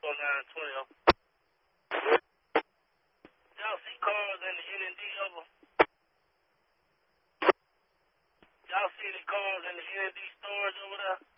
920. Y'all see cars in the NND over? Y'all see any cars in the NND stores over there?